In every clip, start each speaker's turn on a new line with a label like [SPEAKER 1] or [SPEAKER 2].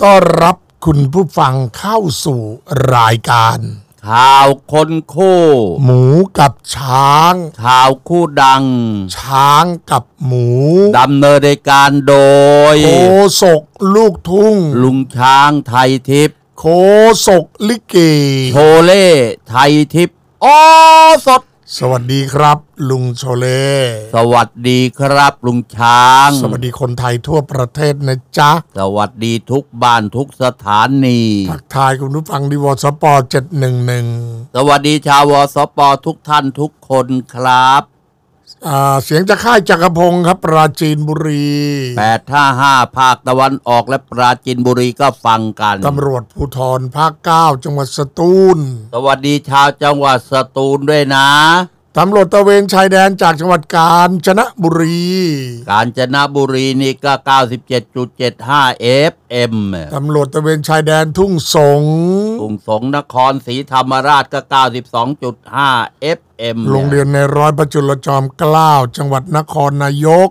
[SPEAKER 1] ต้อนรับคุณผู้ฟังเข้าสู่รายการ
[SPEAKER 2] ข่าวคนคู่
[SPEAKER 1] หมูกับช้าง
[SPEAKER 2] ข่าวคู่ดัง
[SPEAKER 1] ช้างกับหมู
[SPEAKER 2] ดำเนินรายการโดย
[SPEAKER 1] โคศกลูกทุ่ง
[SPEAKER 2] ลุงช้างไทยทิพย์
[SPEAKER 1] โคศกลิเก
[SPEAKER 2] โชเล่ไทยทิพย์สด
[SPEAKER 1] สวัสดีครับลุงโชเล่
[SPEAKER 2] สวัสดีครับลุงช้าง
[SPEAKER 1] สวัสดีคนไทยทั่วประเทศนะจ๊ะ
[SPEAKER 2] สวัสดีทุกบ้านทุกสถานี
[SPEAKER 1] ทักทายคุณผู้ฟังดีวสป711
[SPEAKER 2] สวัสดีชาววสปทุกท่านทุกคนครับ
[SPEAKER 1] เสียงจากค่ายจักรพงศ์ครับปราจีนบุรี
[SPEAKER 2] 855ภาคตะวันออกและปราจีนบุรีก็ฟังกัน
[SPEAKER 1] ตำรวจภูธรภาค9จังหวัดสตูล
[SPEAKER 2] สวัสดีชาวจังหวัดสตูลด้วยนะ
[SPEAKER 1] ตำรวจตระเวนชายแดนจากจังหวัดกาญจนบุรี
[SPEAKER 2] นี่ก็ 97.75 FM
[SPEAKER 1] ตำรวจตระเวนชายแดนทุ่งสง
[SPEAKER 2] นครศรีธรรมราชก็ 92.5 FM
[SPEAKER 1] โรงเรียนในร้อยพระจุลจอมเกล้าจังหวัดนครนายก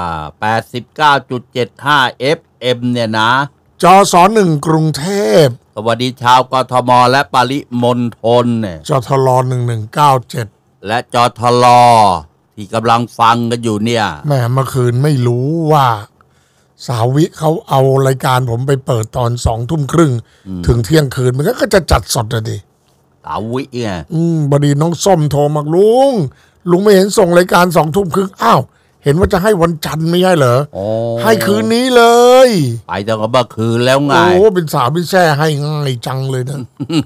[SPEAKER 2] 89.75 FM เนี่ยนะ
[SPEAKER 1] จส1กรุงเทพ
[SPEAKER 2] สวัสดีชาวกทมและปริมณฑล
[SPEAKER 1] จทล1197
[SPEAKER 2] และจทลที่กำลังฟังกันอยู่เนี่ย
[SPEAKER 1] แม่เมื่อคืนไม่รู้ว่าสาวิเขาเอารายการผมไปเปิดตอน20:30ถึงเที่ยงคืนมันก็จะจัดสดอะดิ
[SPEAKER 2] สาวิไง
[SPEAKER 1] บดีน้องส้มโทรมาลุงไม่เห็นส่งรายการ20:30อ้าวเห็นว่าจะให้วันจันทร์ไม่ใช่เหรอให้คืนนี้เลย
[SPEAKER 2] ไปตั้งแต่เมื่อคืนแล้วไง
[SPEAKER 1] โอ้เป็นสาวเป็นแซ่ให้ง่ายจังเลยนะ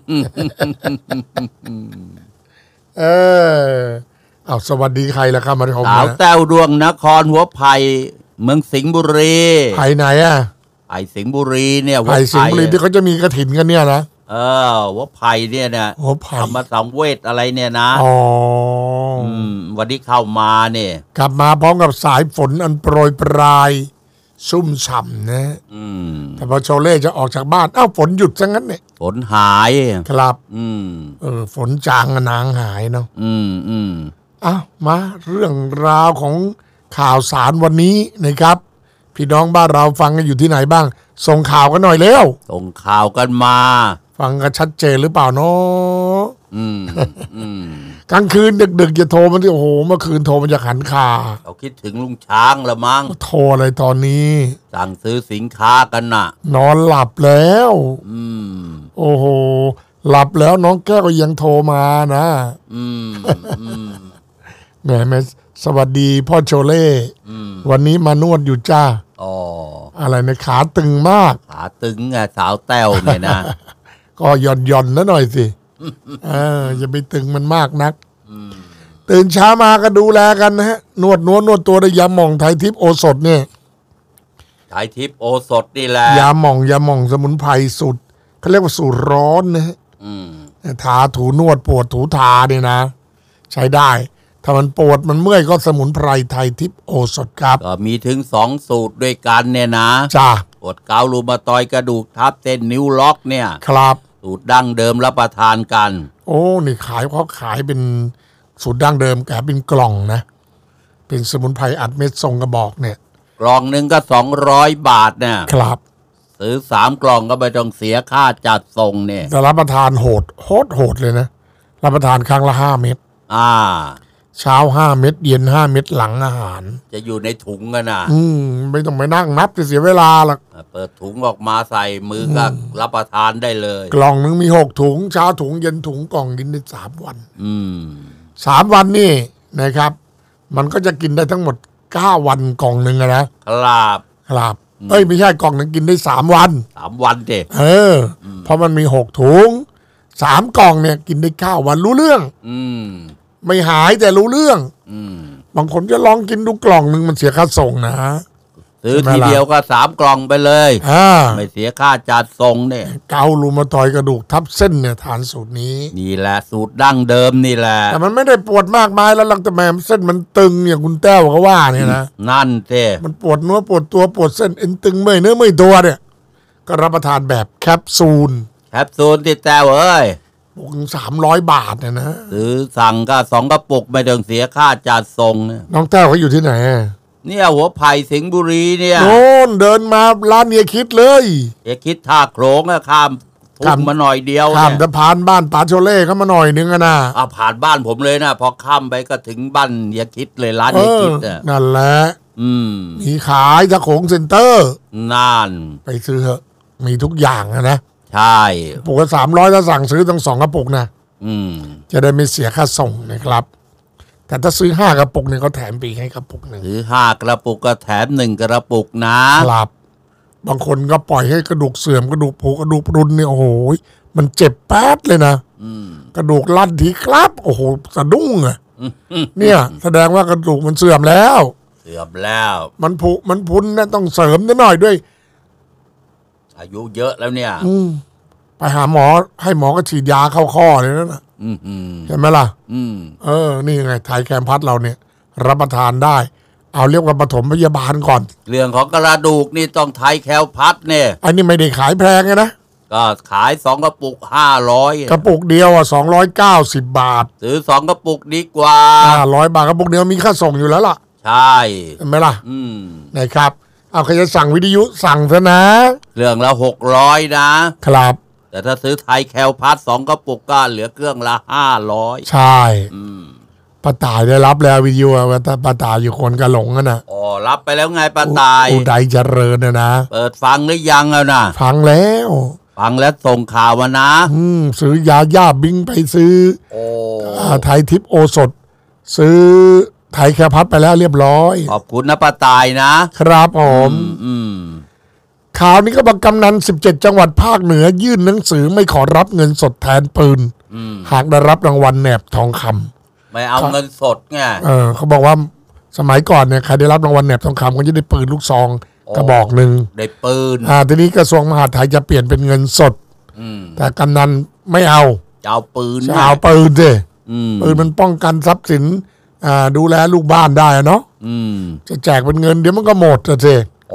[SPEAKER 1] สวัสดีใครล่ะครับมาที่ผม
[SPEAKER 2] สาวแต้วดวงนครหัวไผ่เมืองสิงห์บุรี
[SPEAKER 1] ไผ่ไหนอ่ะ
[SPEAKER 2] ไผ่สิงห์บุรีเนี่ย
[SPEAKER 1] ไผ่สิงห์บุรีที่เขาจะมีกฐินกันเนี่ยนะ
[SPEAKER 2] หัวไผ่เนี่ยนะธรรมสังเวชอะไรเนี่ยนะวันนี้เข้ามาเนี่ย
[SPEAKER 1] กลับมาพร้อมกับสายฝนอันโปรยปรายซุ่มฉ่ำนะแต่พอโชเล่จะออกจากบ้านฝนหยุดซะงั้นเนี่ย
[SPEAKER 2] ฝนหาย
[SPEAKER 1] ครับฝนจางนางหายเนาะมาเรื่องราวของข่าวสารวันนี้นะครับพี่น้องบ้านเราฟังกันอยู่ที่ไหนบ้างส่งข่าวกันหน่อยเร็ว
[SPEAKER 2] ส่งข่าวกันมา
[SPEAKER 1] ฟังกันชัดเจนหรือเปล่าเนาะกลางคืนดึกๆจะโทรมันที่โอ้โหเมื่อคืนโทรมันจะขันคา
[SPEAKER 2] เขาคิดถึงลุงช้างละมั้ง
[SPEAKER 1] โทรอะไรตอนนี้
[SPEAKER 2] สั่งซื้อสินค้ากันน่ะ
[SPEAKER 1] นอนหลับแล้วโอ้โหหลับแล้วน้องแก้วก็ยังโทรมานะแม่สวัสดีพ่อโชเล่วันนี้มานวดอยู่จ้าอะไรในขาตึงมาก
[SPEAKER 2] ขาตึงไงสาวแต้วเนี่ยนะ
[SPEAKER 1] ก็หย่อนนะหน่อยสิอย่าไปตึงมันมากนักตื่นเช้ามาก็ดูแลกันนะฮะนวดตัวด้วยยาหม่องไทยทิพย์โอสถเนี่ย
[SPEAKER 2] ไทยทิพย์โอสถนี่แหละ
[SPEAKER 1] ยาหม่องสมุนไพรสูตรเขาเรียกว่าสูตรร้อนนะฮะทาถูนวดปวดถูทาเนี่ยนะใช้ได้ถ้ามันปวดมันเมื่อยก็สมุนไพรไทยทิพย์โอสถครับ
[SPEAKER 2] ก็มีถึง2สูตรด้วยกันเนี่ยนะ
[SPEAKER 1] จ้า
[SPEAKER 2] ปวดเกาลูมาตอยกระดูกทับเส้นนิ้วล็อกเนี่ย
[SPEAKER 1] ครับ
[SPEAKER 2] สูตรดั้งเดิมรับประทานกัน
[SPEAKER 1] โอ้นี่เขาขายเป็นสูตรดั้งเดิมแกเป็นกล่องนะเป็นสมุนไพรอัดเม็ดทรงกระบอกเนี่ย
[SPEAKER 2] กล่องนึงก็200 บาทเนี่ย
[SPEAKER 1] ครับ
[SPEAKER 2] ซื้อ3 กล่องก็ไม่ต้องเสียค่าจัดส่งเนี่ย
[SPEAKER 1] แต่รับประทานโหดเลยนะรับประทานครั้งละ5 เม็ดเช้า5 เม็ดเย็น5 เม็ดหลังอาหาร
[SPEAKER 2] จะอยู่ในถุงกันนะ
[SPEAKER 1] ไม่ต้องไปนั่งนับจะเสียเวลาหรอก
[SPEAKER 2] เปิดถุงออกมาใส่มือก็รับประทานได้เลย
[SPEAKER 1] กล่องนึงมี6 ถุงเช้าถุงเย็นถุงกล่องกินได้3 วัน3 วันนี่นะครับมันก็จะกินได้ทั้งหมด9 วันกล่องนึงนะครับไม่ใช่กล่องนึงกินได้3 วัน
[SPEAKER 2] 3 วันเด็
[SPEAKER 1] เพราะมันมี6 ถุง3 กล่องเนี่ยกินได้9 วันรู้เรื่องไม่หายแต่รู้เรื่องบางคนจะลองกินดูกล่องนึงมันเสียค่าส่งนะ
[SPEAKER 2] ซื้อทีเดียวก็3 กล่องไปเลยไม่เสียค่าจัดส่งเนี่ย
[SPEAKER 1] เกาลูมาตอยกระดูกทับเส้นเนี่ยทานสูตรนี้
[SPEAKER 2] นี่แหละสูตรดั้งเดิมนี่แหละ
[SPEAKER 1] แต่มันไม่ได้ปวดมากมายแล้วหลังแต่แม่เส้นมันตึงอย่างคุณแต้วเขาว่าเนี่ยนะ
[SPEAKER 2] นั่นเจ้
[SPEAKER 1] มันปวดเนื้อปวดตัวปวดเส้นเอ็นตึงเมื่อยเนื้อเมื่อยตัวเนี่ยก็รับประทานแบบแคปซูล
[SPEAKER 2] ติดแต้วเอ้ย
[SPEAKER 1] 300 บาทเนี่ยนะ
[SPEAKER 2] หรือสั่งก็2 กระปุกไม่ต้องเสียค่าจัดส่งเนี่ย
[SPEAKER 1] น้องแต้วเขาอยู่ที่ไหน
[SPEAKER 2] เนี่ยหัวไผ่สิงห์บุรีเนี่ย
[SPEAKER 1] โน่นเดินมาร้านเฮียคิดเลย
[SPEAKER 2] เฮียคิดท่าโขลงอะข้ามทุ่งมาหน่อยเดียว
[SPEAKER 1] ข้ามสะพานบ้านป๋าโชเล่เข้ามาหน่อยนึงนะ
[SPEAKER 2] ผ่านบ้านผมเลยนะพอข้ามไปก็ถึงบ้านเฮียคิดเลยร้านเฮียคิดน่ะ
[SPEAKER 1] นั่นแหละมีขายตะโขงเซ็นเตอร์
[SPEAKER 2] นั่น
[SPEAKER 1] ไปซื้อเถอะมีทุกอย่างนะ
[SPEAKER 2] ใช่
[SPEAKER 1] ปุกละ300ถ้าสั่งซื้อต้อง2 กระปุกนะจะได้ไม่เสียค่าส่งนะครับแต่ถ้าซื้อ5 กระปุกเนี่ยเขาแถมปีให้กระปุกหนึ่ง
[SPEAKER 2] ซื้อ5 กระปุกก็แถม1 กระปุกนะครับ
[SPEAKER 1] บางคนก็ปล่อยให้กระดูกเสื่อมกระดูกผุกระดูกรุนเนี่ยโอ้โหมันเจ็บแป๊ดเลยนะกระดูกลั่นทีครับโอ้โหสะดุ้งอ่ะเนี่ยแสดงว่ากระดูกมันเสื่อมแล้วมันผุมันพุนนะต้องเสริมนิดหน่อยด้วย
[SPEAKER 2] อายุเยอะแล้วเนี่ย
[SPEAKER 1] ไปหาหมอให้หมอก็ฉีดยาเข้าข้อเลยนั่นน่ะเห็นไหมล่ะนี่ไงไทยแคมพัสเราเนี่ยรับประทานได้เอาเรียกว่าปฐมพยาบาลก่อน
[SPEAKER 2] เรื่องของกระดูกนี่ต้องไทยแคลพัสเนี่ย
[SPEAKER 1] อันนี้ไม่ได้ขายแพงนะ
[SPEAKER 2] ก็ขาย2 กระปุก500
[SPEAKER 1] กระปุกเดียว290 บาท
[SPEAKER 2] ซื้อ2 กระปุกดีกว่า
[SPEAKER 1] 500 บาทกระปุกเดียวมีค่าส่งอยู่แล้วล่ะ
[SPEAKER 2] ใช่
[SPEAKER 1] เห็นไหมล่ะนะครับเอาใครจะสั่งวิทยุสั่งซะนะ
[SPEAKER 2] เรื่องละ600นะครับแต่ถ้าซื้อไทยแคลพัส2 กระปุกก็เหลือเครื่องละ500
[SPEAKER 1] ใช่ป้าตายได้รับแล้ววิทยุป้าตายอยู่คนกระหลงนะ
[SPEAKER 2] รับไปแล้วไงป้าตาย
[SPEAKER 1] อุดัยเจริญนะ
[SPEAKER 2] เปิดฟังหรือยังนะ
[SPEAKER 1] ฟังแล้ว
[SPEAKER 2] ส่งข่าวมานะ
[SPEAKER 1] ซื้อยาย่าบิงไปซื้อไทยทิพย์โอสถซื้อไทยแคพัดไปแล้วเรียบร้อย
[SPEAKER 2] ขอบคุณนะป้าตาย
[SPEAKER 1] นะครับผมข่าวนี้ก็บอกกำนัน17 จังหวัดภาคเหนือยื่นหนังสือไม่ขอรับเงินสดแทนปืนหากได้รับรางวัลแหนบทองคำ
[SPEAKER 2] ไม่เอาเงินสดไง
[SPEAKER 1] เขาบอกว่าสมัยก่อนเนี่ยใครได้รับรางวัลแหนบทองคำก็จะได้ปืนลูกซองกระบอกหนึ่ง
[SPEAKER 2] ได้ปืน
[SPEAKER 1] ทีนี้กระทรวงมหาดไทยจะเปลี่ยนเป็นเงินสดแต่กำนันไม่เอา
[SPEAKER 2] จะเอาปืน
[SPEAKER 1] จะเอาปืนสิปืนมันป้องกันทรัพย์สินดูแลลูกบ้านได้เนาะจะแจกเป็นเงินเดี๋ยวมันก็หมดสิ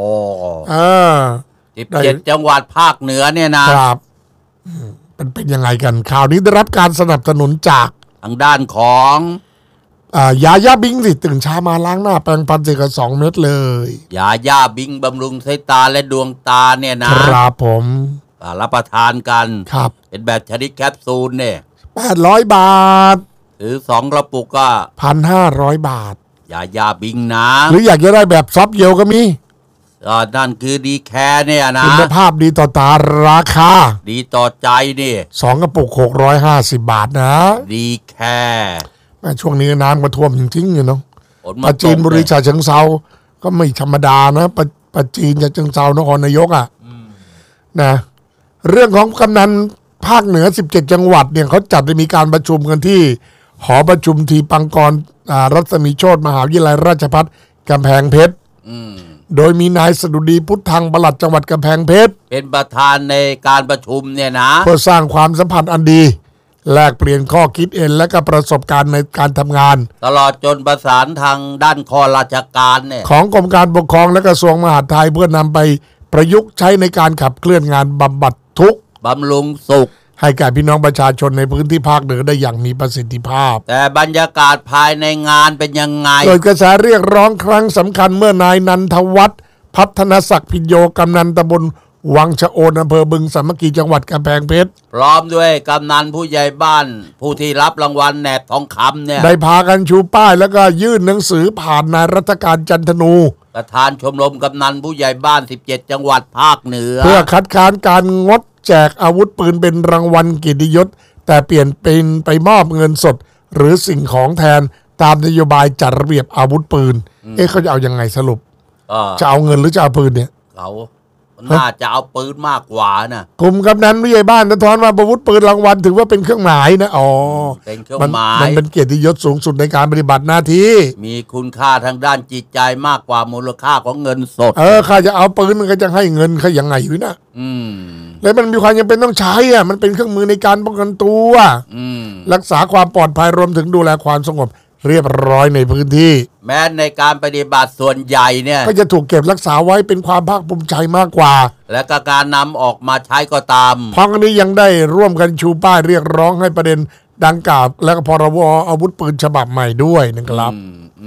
[SPEAKER 2] 17 จังหวัดภาคเหนือเนี่ยนะครับ
[SPEAKER 1] เป็นยังไงกันข่าวนี้ได้รับการสนับสนุนจาก
[SPEAKER 2] ทางด้านของ
[SPEAKER 1] ยาย่าบิงสิตื่นเช้ามาล้างหน้าแปรงฟันเสร็จก็2 เม็ดเลย
[SPEAKER 2] ยาย่าบิงบำรุงสายตาและดวงตาเนี่ยนะครับ
[SPEAKER 1] ผม
[SPEAKER 2] รับประทานกัน
[SPEAKER 1] ครับ
[SPEAKER 2] เป็นแบบชนิดแคปซูลเนี่ย
[SPEAKER 1] 800 บาท
[SPEAKER 2] หรือ2 กระปุกก็
[SPEAKER 1] 1,500 บาท
[SPEAKER 2] ยาย่าบิงนะ
[SPEAKER 1] หรืออยากจะได้แบบซอฟต์เยลก็มี
[SPEAKER 2] นั่นคือดีแคร์เนี่ยนะ
[SPEAKER 1] คุณภาพดีต่อตาราคา
[SPEAKER 2] ดีต่อใจนี่
[SPEAKER 1] 2 กระปุก650 บาทนะ
[SPEAKER 2] ดีแคร์
[SPEAKER 1] ช่วงนี้น้ำมาท่วมจริงๆเนาะปราจีนบุรีฉะเชิงเทราก็ไม่ธรรมดานะปราจีนฉะเชิงเทรานครนายกนะเรื่องของกำนันภาคเหนือ17 จังหวัดเนี่ยเขาจัดได้มีการประชุมกันที่หอประชุมทีปังกรรัศมีโชติมหาวิทยาลัยราชภัฏกำแพงเพชรโดยมีนายสดุดีพุทธังปลัดจังหวัดกำแพงเพชร
[SPEAKER 2] เป็นประธานในการประชุมเนี่ยนะ
[SPEAKER 1] เพื่อสร้างความสัมพันธ์อันดีแลกเปลี่ยนข้อคิดเห็นและก็ประสบการณ์ในการทำงาน
[SPEAKER 2] ตลอดจนประสานทางด้านข้อราชการเนี่ย
[SPEAKER 1] ของกรมการปกครองและกระทรวงมหาดไทยเพื่อนำไปประยุกต์ใช้ในการขับเคลื่อนงานบำบัดทุกข์
[SPEAKER 2] บำรุงสุข
[SPEAKER 1] ให้แก่พี่น้องประชาชนในพื้นที่ภาคเหนือได้อย่างมีประสิทธิภาพ
[SPEAKER 2] แต่บรรยากาศภายในงานเป็นยังไง
[SPEAKER 1] เกิดกระแสเรียกร้องครั้งสำคัญเมื่อนายนันทวัฒน์พัฒนศักดิ์พิญโยกำนันตำบลวังชะโอนอำเภอบึงสามัคคีจังหวัดกำแพงเพชร
[SPEAKER 2] พร้อมด้วยกำนันผู้ใหญ่บ้านผู้ที่รับรางวัลแหนบทองคำเนี่ย
[SPEAKER 1] ได้พากันชูป้ายแล้วก็ยื่นหนังสือผ่านนายรัฐการจันทนู
[SPEAKER 2] ประธานชมรมกำนันผู้ใหญ่บ้าน17 จังหวัดภาคเหนือ
[SPEAKER 1] เพื่อคัดค้านการงดแจกอาวุธปืนเป็นรางวัลเกียรติยศแต่เปลี่ยนเป็นไปมอบเงินสดหรือสิ่งของแทนตามนโยบายจัดระเบียบอาวุธปืนเขาจะเอายังไงสรุปจะเอาเงินหรือจะเอาปืนเนี่ย
[SPEAKER 2] เขาน่าจะเอาปืนมากกว่านะ
[SPEAKER 1] กลุ่มกำนันผู้ใหญ่บ้านสะท้อนว่าอาวุธปืนรางวัลถือว่าเป็นเครื่องหมายนะ
[SPEAKER 2] เป็นเครื่องหมาย
[SPEAKER 1] มันเป็นเกียรติยศสูงสุดในการปฏิบัติหน้าที่
[SPEAKER 2] มีคุณค่าทางด้านจิตใจมากกว่ามูลค่าของเงินสด
[SPEAKER 1] ข้าจะเอาปืนมันก็จะให้เงินเขายังไงอยู่นะแล้วมันมีความจำเป็นต้องใช้มันเป็นเครื่องมือในการป้องกันตัวรักษาความปลอดภัยรวมถึงดูแลความสงบเรียบร้อยในพื้นที่
[SPEAKER 2] แม้ในการปฏิบัติส่วนใหญ่เนี่ย
[SPEAKER 1] ก็จะถูกเก็บรักษาไว้เป็นความภาคภูมิใจมากกว่า
[SPEAKER 2] และก็การนำออกมาใช้ก็ตาม
[SPEAKER 1] พร้อมกันนี้ยังได้ร่วมกันชูป้ายเรียกร้องให้ประเด็นดังกล่าวและก็พรบอาวุธปืนฉบับใหม่ด้วยนะครับ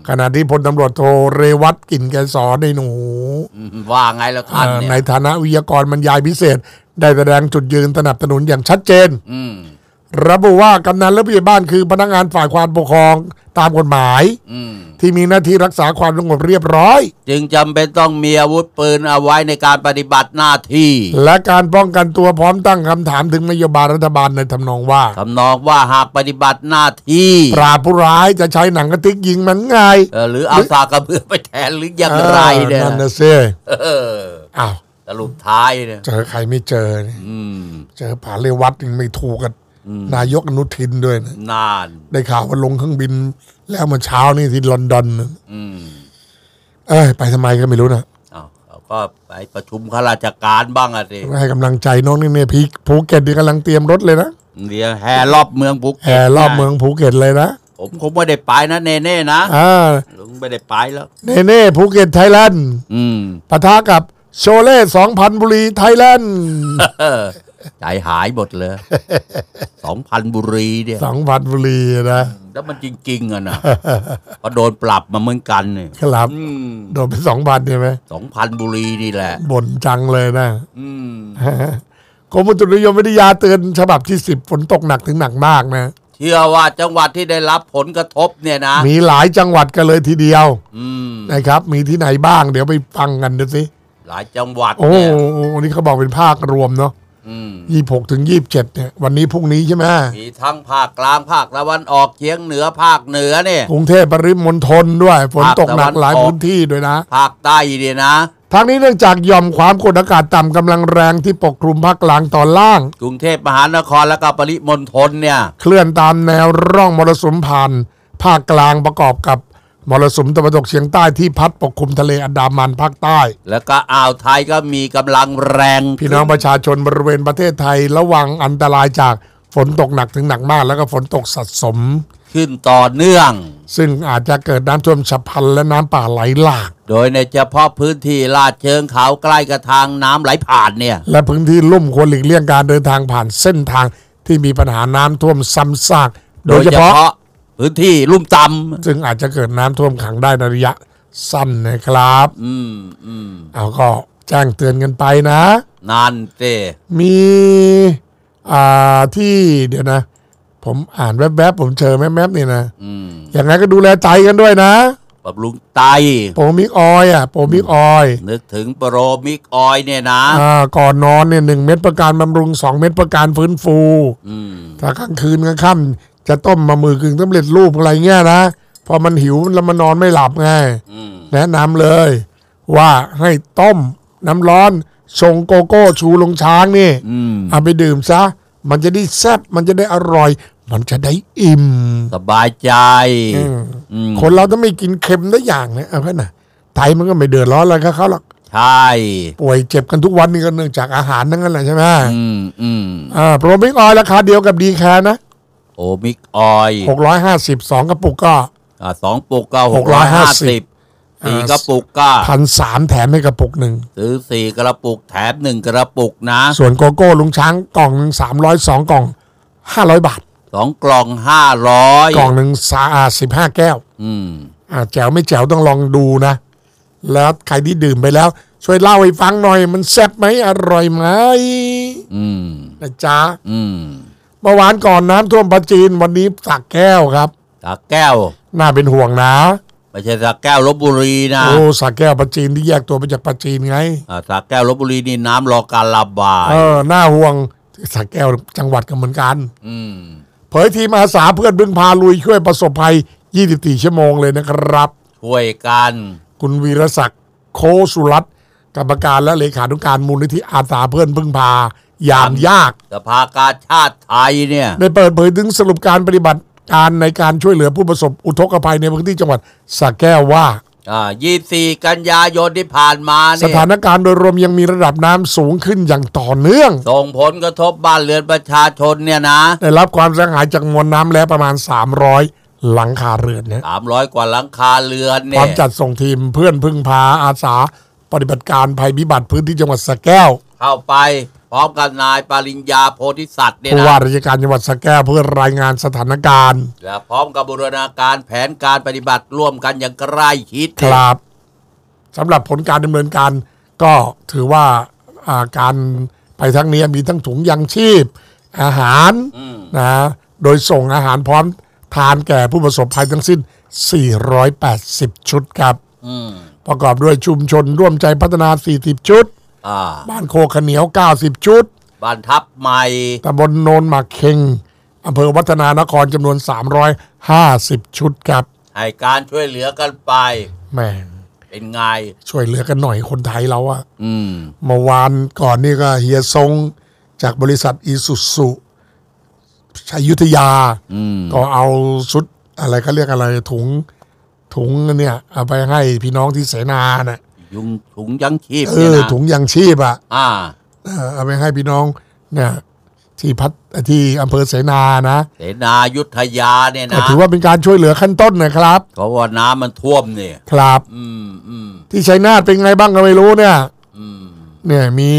[SPEAKER 1] ขณะที่พลตำรวจโทเรวัตกลิ่นแกษรในหนู
[SPEAKER 2] ว่าไงแล้วท่าน
[SPEAKER 1] ในฐานะวิทยากรบรรยายพิเศษได้แสดงจุดยืนสนับสนุนอย่างชัดเจนระบุว่ากำนันและผู้ใหญ่บ้านคือพนักงานฝ่ายความปกครองตามกฎหมายที่มีหน้าที่รักษาความสงบเรียบร้อย
[SPEAKER 2] จึงจำเป็นต้องมีอาวุธปืนเอาไว้ในการปฏิบัติหน้าที่
[SPEAKER 1] และการป้องกันตัวพร้อมตั้งคำถามถึงนโยบายรัฐบาลในทำนองว่า
[SPEAKER 2] หากปฏิบัติหน้าที่
[SPEAKER 1] ปราบผู้ร้ายจะใช้หนังกระติกยิงมันไง
[SPEAKER 2] หรือเอาสากกระเบือไปแทนหรืออย่างไรเนี่ย
[SPEAKER 1] นั่นนะสิอ้าว
[SPEAKER 2] สรุปท้ายเนี่ย
[SPEAKER 1] เจอใครไม่เจอเจอป่าเรวัตยังไม่ถูกกันนายกอนุทินด้วยนะ
[SPEAKER 2] นาน
[SPEAKER 1] ได้ข่าวว่าลงเครื่องบินแล้วเมื่อเช้านี่ที่ลอนดอนไปทำไมก็ไม่รู้นะ
[SPEAKER 2] เขาก็ไปประชุมข้าราชการบ้างอะสิ
[SPEAKER 1] ให้กำลังใจน้องนี่เนี่ยภูเก็ตนี่กำลังเตรียมรถเลยนะ
[SPEAKER 2] เดี๋ยวแห่รอบเมืองภูเก็ต
[SPEAKER 1] แห่รอบเมืองภูเก็ตเลยนะ
[SPEAKER 2] ผมคงไม่ได้ไปนะเน่ๆนะลุงไม่ได้ไปแล้ว
[SPEAKER 1] เน่ภูเก็ตไทยแลนด์ปะทะกับโชเล่2,000 บุรีไทยแลนด์
[SPEAKER 2] ใจหายหมดเลย2,000 บุรีเนี่ย
[SPEAKER 1] 2,000 บุรีนะ
[SPEAKER 2] แล้วมันจริงๆอ่ะนะก็โดนปรับมาเหมือนกันเนี่ย
[SPEAKER 1] ครับโดนไป 2,000 ใช่ไหม
[SPEAKER 2] 2,000 บุรีนี่แหละ
[SPEAKER 1] บ่นจังเลยนะกรมอุตุนิยมวิทยาเตือนฉบับที่10ฝนตกหนักถึงหนักมากนะ
[SPEAKER 2] เชื่อว่าจังหวัดที่ได้รับผลกระทบเนี่ยนะ
[SPEAKER 1] มีหลายจังหวัดกันเลยทีเดียวนะครับมีที่ไหนบ้างเดี๋ยวไปฟังกันดูสิ
[SPEAKER 2] หลายจังหวัด
[SPEAKER 1] เนี่ยวันนี้เขาบอกเป็นภาครวมเนาะ26 ถึง 27เนี่ยวันนี้พรุ่งนี้ใช่ไหม
[SPEAKER 2] มีทั้งภาคกลางภาคตะวันออกเฉียงเหนือภาคเหนือเนี่ย
[SPEAKER 1] กรุงเทพปริมณฑลด้วยฝนตกหนักหลายพื้นที่ด้วยนะ
[SPEAKER 2] ภาคใต้เนี่ยนะ
[SPEAKER 1] ทางนี้เนื่องจากหย่อมความกดอากาศต่ำกำลังแรงที่ปกคลุมภาคกลางตอนล่าง
[SPEAKER 2] กรุงเทพมหานครและก็ปริมณฑลเนี่ย
[SPEAKER 1] เคลื่อนตามแนวร่องมรสุมผ่านภาคกลางประกอบกับมรสุมตะวันตกเฉียงใต้ที่พัดปกคลุมทะเลอันดามันภาคใต้
[SPEAKER 2] แล้วก็อ่าวไทยก็มีกำลังแรง
[SPEAKER 1] พี่น้องประชาชนบริเวณประเทศไทยระวังอันตรายจากฝนตกหนักถึงหนักมากแล้วก็ฝนตกสะสม
[SPEAKER 2] ขึ้นต่อเนื่อง
[SPEAKER 1] ซึ่งอาจจะเกิดน้ำท่วมฉับพลันและน้ำป่าไหลหลาก
[SPEAKER 2] โดยในเฉพาะพื้นที่ลาดเชิงเขาใกล้กับทางน้ำไหลผ่านเนี่ย
[SPEAKER 1] และพื้นที่ลุ่มควรหลีกเลี่ยงการเดินทางผ่านเส้นทางที่มีปัญหาน้ำท่วมซ้ำซากโดยเฉพาะ
[SPEAKER 2] พื้นที่ลุ่มต่ำ
[SPEAKER 1] ซึ่งอาจจะเกิดน้ำท่วมขังได้ในระยะสั้นนะครับเอาก็แจ้งเตือนกันไปนะ
[SPEAKER 2] นั่นเต้
[SPEAKER 1] มีที่เดี๋ยวนะผมอ่านแวบๆผมเจอแมปนี่นะอย่างไรก็ดูแลใจกันด้วยนะ
[SPEAKER 2] บำรุงไต
[SPEAKER 1] โปรมิกออยโปรมิกออย
[SPEAKER 2] นึกถึงโปรมิกออยเนี่ยนะ
[SPEAKER 1] ก่อนนอนเนี่ย1 เม็ดประการบำรุง2 เม็ดประการฟื้นฟูถ้ากลางคืนกลางค่ำจะต้มมามือกึ่งสำเร็จรูปอะไรเงี้ยนะพอมันหิวแล้วมันนอนไม่หลับไงแนะนำเลยว่าให้ต้มน้ำร้อนชงโกโก้ชูลงช้างนี่เอาไปดื่มซะมันจะได้แซ่บมันจะได้อร่อยมันจะได้อิ่ม
[SPEAKER 2] สบายใจ
[SPEAKER 1] คนเราต้องไม่กินเค็มได้อย่างนะเอาแค่น่ะไตมันก็ไม่เดือดร้อนอะไรกับเขาหรอก
[SPEAKER 2] ใช่
[SPEAKER 1] ป่วยเจ็บกันทุกวันนี่ก็เนื่องจากอาหารนั่นแหละใช่ไหมโปรมิกออยราคาเดียวกับดีแคร์นะ
[SPEAKER 2] โอมิกออย
[SPEAKER 1] 650 2 กระปุกก็
[SPEAKER 2] 2 ปุกก็650 4 กระปุกก็
[SPEAKER 1] 1,300แถมให้กระปุกหนึ่ง
[SPEAKER 2] ซื้อ4 กระปุกแถม1 กระปุกนะ
[SPEAKER 1] ส่วนโกโก้ลุงช้างกล่องนึง300 2 กล่อง500 บาท
[SPEAKER 2] 2 กล่อง500
[SPEAKER 1] กล่องหนึ่ง15 แก้วแจ๋วไม่แจ๋วต้องลองดูนะแล้วใครที่ดื่มไปแล้วช่วยเล่าให้ฟังหน่อยมันแซ่บไหมอร่อยไหมนะจ๊ะเมื่อวานก่อนน้ำท่วมปราจีนวันนี้สระแก้วครับ
[SPEAKER 2] สระแก้ว
[SPEAKER 1] น่าเป็นห่วงนะ
[SPEAKER 2] ไม่ใช่สระแก้วลพบุรีนะ
[SPEAKER 1] โอ้สระแก้วปราจีนที่แยกตัวไปจากปราจีนไง
[SPEAKER 2] สระแก้วลพบุรีนี่น้ำรอการระบาย
[SPEAKER 1] น่าห่วงสระแก้วจังหวัดก็เหมือนกันเผยทีมอาสาเพื่อนพึ่งพาลุยช่วยประสบภัย24 ชั่วโมงเลยนะครับ
[SPEAKER 2] ช่วยกัน
[SPEAKER 1] คุณวีรศักดิ์โคสุรัตน์กรรมการและเลขานุการมูลนิธิอาสาเพื่อนพึ่งพายามยาก
[SPEAKER 2] สภากาชาติไทยเนี่ย
[SPEAKER 1] ได้เปิดเผยถึงสรุปการปฏิบัติการในการช่วยเหลือผู้ประสบอุทกภัยในพื้นที่จังหวัดสระแก้วว่า
[SPEAKER 2] 24 กันยายนที่ผ่านมา
[SPEAKER 1] เนี่ยสถานการณ์โดยรวมยังมีระดับน้ำสูงขึ้นอย่างต่อเนื่อง
[SPEAKER 2] ส่งผลกระทบบ้านเรือนประชาชนเนี่ยนะ
[SPEAKER 1] ได้รับความเสียหายจากมวลน้ำแล้วประมาณ300 หลังคาเรือนเนี่ย
[SPEAKER 2] 300 กว่าหลังคาเรือนเนี่ย
[SPEAKER 1] ความจัดส่งทีมเพื่อนพึ่งพาอาสาปฏิบัติการภัยพิบัติพื้นที่จังหวัดสระแก้ว
[SPEAKER 2] เข้าไปพร้อมกับนายปริญญาโพธิสัตว์เนี่ย
[SPEAKER 1] ผู้
[SPEAKER 2] นะ
[SPEAKER 1] ว่าราชการจังหวัดสระแก้วเพื่อรายงานสถานการณ์
[SPEAKER 2] และพร้อมกับบูรณาการแผนการปฏิบัติร่วมกันอย่างใกล้ชิด
[SPEAKER 1] ครับสำหรับผลการดำเนินการก็ถือว่าการไปทั้งนี้มีทั้งถุงยังชีพอาหารนะโดยส่งอาหารพร้อมทานแก่ผู้ประสบภัยทั้งสิ้น480 ชุดครับประกอบด้วยชุมชนร่วมใจพัฒนา40 ชุดบ้านโคกขะเหนียว90 ชุด
[SPEAKER 2] บ้านทับใหม่
[SPEAKER 1] ตำบลโนนหมากเค็งอำเภอวัฒนานครจำนวน350 ชุดครับ
[SPEAKER 2] ให้การช่วยเหลือกันไป
[SPEAKER 1] แม่
[SPEAKER 2] เป็นไง
[SPEAKER 1] ช่วยเหลือกันหน่อยคนไทยเราอะเมื่อวานก่อนนี่ก็เฮียทรงจากบริษัทอีสุสุชัยยุทธยาก็เอาชุดอะไรเขาเรียกอะไรถุงเนี่ยเอาไปให้พี่น้องที่เสนาน่ะ
[SPEAKER 2] ถุงยังชีพเนี่ยนะ
[SPEAKER 1] ถุงยังชีพอ่ะเอาไปให้พี่น้องเนี่ยที่อำเภอเสนานะ
[SPEAKER 2] เสนายุทธยาเนี่ยนะ
[SPEAKER 1] ถือว่าเป็นการช่วยเหลือขั้นต้นนะครับ
[SPEAKER 2] เพราะว่าน้ำมันท่วมเนี่ย
[SPEAKER 1] ครับที่ชัยนาทเป็นไงบ้างก็ไม่รู้เนี่ยเนี่ยมี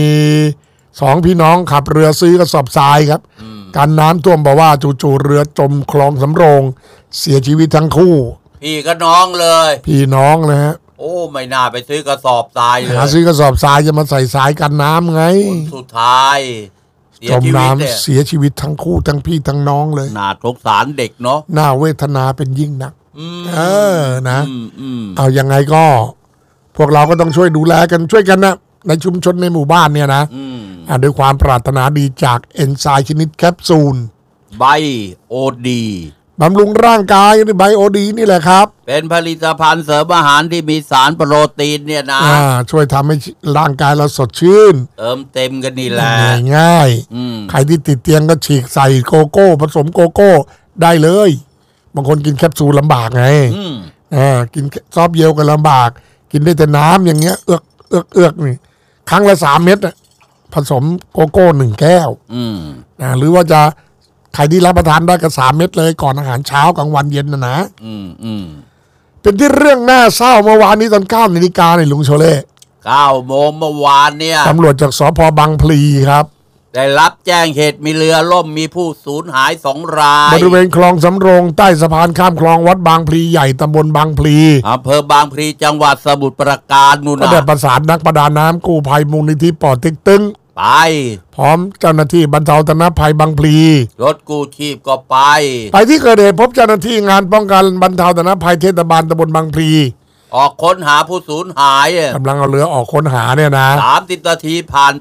[SPEAKER 1] 2พี่น้องขับเรือซื้อกระสอบทรายครับการน้ำท่วมบอกว่าจู่ๆเรือจมคลองสำโรงเสียชีวิตทั้งคู่
[SPEAKER 2] พี่ก็น้องเลย
[SPEAKER 1] พี่น้องเลยฮะ
[SPEAKER 2] โอ้ไม่น่าไปซื้อกระสอบทรายเลย
[SPEAKER 1] ซื้อกระสอบทรายจะมาใส่ทรายกันน้ำไง
[SPEAKER 2] สุดท้าย
[SPEAKER 1] จมน้ำเสียชีวิตทั้งคู่ทั้งพี่ทั้งน้องเลย
[SPEAKER 2] น่าสงสารเด็กเนาะ
[SPEAKER 1] น่าเวทนาเป็นยิ่งนักนะเอายังไงก็พวกเราก็ต้องช่วยดูแลกันช่วยกันนะในชุมชนในหมู่บ้านเนี่ยนะด้วยความปรารถนาดีจากเอนไซม์ชนิดแคปซูล
[SPEAKER 2] ไบโอดี
[SPEAKER 1] บำรุงร่างกายไบโอดีนี่แหละครับ
[SPEAKER 2] เป็นผลิตภัณฑ์เสริมอาหารที่มีสารโปรตีนเนี่ยนะ
[SPEAKER 1] ช่วยทำให้ร่างกายเราสดชื่น
[SPEAKER 2] เติมเต็มกันนี่แหละ
[SPEAKER 1] ง่ายใครที่ติดเตียงก็ฉีกใส่โกโก้ผสมโกโก้ได้เลยบางคนกินแคปซูลลำบากไงกินซอฟเยลก็ลำบากกินได้แต่น้ำอย่างเงี้ยเอือกนี่ครั้งละ3 เม็ดผสมโกโก้1 แก้วหรือว่าจะใครที่รับประทานได้ก็3 เม็ดเลยก่อนอาหารเช้ากลางวันเย็นนะเป็นที่เรื่องน่าเศร้าเมื่อวานนี้ตอน9 นาฬิกาในลุงโชเล่
[SPEAKER 2] 9 โมงเมื่อวานเนี่ย
[SPEAKER 1] ตำรวจจากสภ.บางพลีครับ
[SPEAKER 2] ได้รับแจ้งเหตุมีเรือล่มมีผู้สูญหาย2 ราย
[SPEAKER 1] บริเวณคลองสำโรงใต้สะพานข้ามคลองวัดบางพลีใหญ่ตำบลบางพลี
[SPEAKER 2] อำเภอบางพลีจังหวัดสมุทรปราการนู่นนะ
[SPEAKER 1] ก็ได้ประสานนักประดาน้ำกู้ภัยมูลนิธิป่อเต็กตึง
[SPEAKER 2] ไป
[SPEAKER 1] พร้อมเจ้าหน้าที่บรรเทาสาธารณภัยบางพลี
[SPEAKER 2] รถกู้ชีพก็ไป
[SPEAKER 1] ที่เกิดเหตุพบเจ้าหน้าที่งานป้องกันบรรเทาสาธารณภัยเทศบาลตำบลบางพลี
[SPEAKER 2] ออกค้นหาผู้สูญหาย
[SPEAKER 1] กำลังเอาเรือออกค้นหาเนี่ยนะ
[SPEAKER 2] 30 นาทีผ่าน